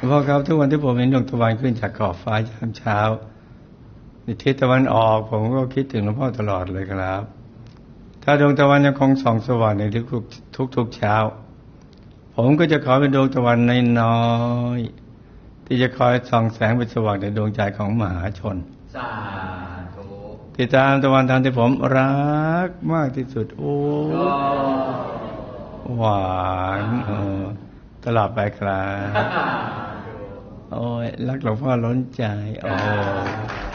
พ่อครับทุกวันที่ผมเห็นดวงตะวันขึ้นจากขอบฟ้ายามเช้าในทิศตะวันออกผมก็คิดถึงหลวงพ่อตลอดเลยครับ ถ้าดวงตะวันยังคงส่องสว่างในทุกเช้าผมก็จะขอเป็นดวงตะวันน้อยๆที่จะคอยส่องแสงเป็นสว่างในดวงใจของมหาชนสาธุติดตามตะวันทางที่ผมรักมากที่สุดโอ้หวานตลอดไปครับโอ้ยรักหลวงพ่อล้นใจโอ้